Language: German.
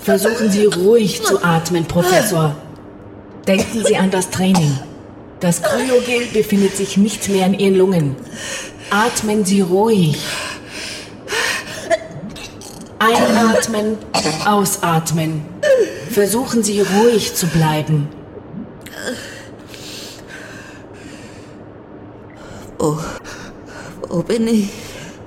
Versuchen Sie ruhig zu atmen, Professor. Denken Sie an das Training. Das Kryogel befindet sich nicht mehr in Ihren Lungen. Atmen Sie ruhig. Einatmen, ausatmen. Versuchen Sie ruhig zu bleiben. Wo bin ich?